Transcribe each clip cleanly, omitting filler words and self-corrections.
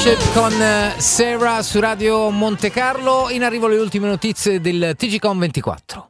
Ratchet con Sarah su Radio Monte Carlo. In arrivo le ultime notizie del TGcom 24.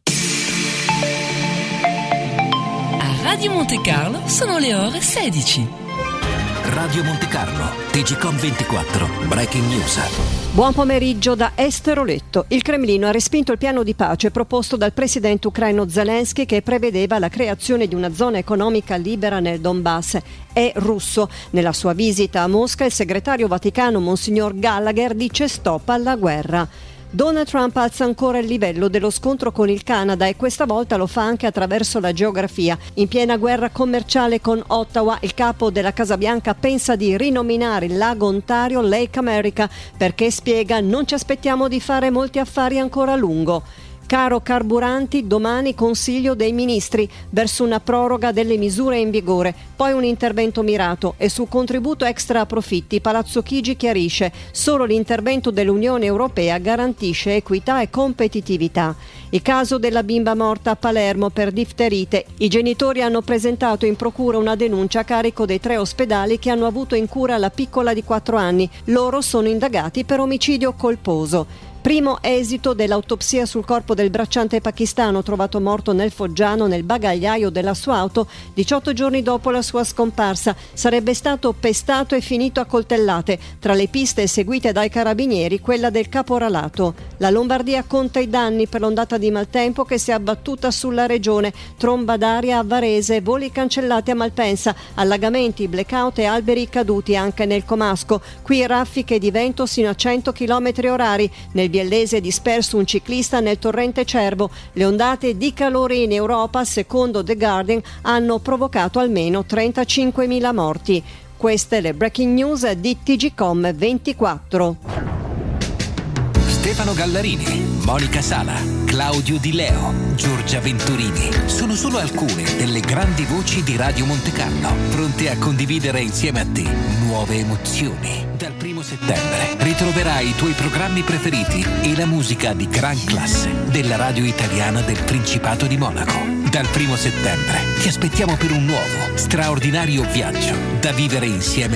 A Radio Monte Carlo sono le ore 16. Radio Monte Carlo, TGcom 24, Breaking News. Buon pomeriggio da Esteroletto. Il Cremlino ha respinto il piano di pace proposto dal presidente ucraino Zelensky, che prevedeva la creazione di una zona economica libera nel Donbass. È russo. Nella sua visita a Mosca il segretario vaticano Monsignor Gallagher dice stop alla guerra. Donald Trump alza ancora il livello dello scontro con il Canada e questa volta lo fa anche attraverso la geografia. In piena guerra commerciale con Ottawa, il capo della Casa Bianca pensa di rinominare il lago Ontario Lake America perché, spiega, non ci aspettiamo di fare molti affari ancora a lungo. Caro carburanti, domani Consiglio dei Ministri verso una proroga delle misure in vigore, poi un intervento mirato e su contributo extra profitti Palazzo Chigi chiarisce solo l'intervento dell'Unione Europea garantisce equità e competitività. Il caso della bimba morta a Palermo per difterite. I genitori hanno presentato in procura una denuncia a carico dei 3 ospedali che hanno avuto in cura la piccola di 4 anni. Loro sono indagati per omicidio colposo. Primo esito dell'autopsia sul corpo del bracciante pakistano trovato morto nel Foggiano nel bagagliaio della sua auto 18 giorni dopo la sua scomparsa. Sarebbe stato pestato e finito a coltellate. Tra le piste seguite dai carabinieri, quella del caporalato. La Lombardia conta i danni per l'ondata di maltempo che si è abbattuta sulla regione. Tromba d'aria a Varese, voli cancellati a Malpensa, allagamenti, blackout e alberi caduti anche nel Comasco. Qui raffiche di vento sino a 100 km/h. Nel Biellese è disperso un ciclista nel torrente Cervo. Le ondate di calore in Europa, secondo The Guardian, hanno provocato almeno 35.000 morti. Queste le breaking news di TGcom 24. Stefano Gallarini, Monica Sala, Claudio Di Leo, Giorgia Venturini sono solo alcune delle grandi voci di Radio Monte Carlo, pronte a condividere insieme a te nuove emozioni. Dal 1 settembre ritroverai i tuoi programmi preferiti e la musica di gran classe della radio italiana del Principato di Monaco. Dal 1 settembre ti aspettiamo per un nuovo, straordinario viaggio da vivere insieme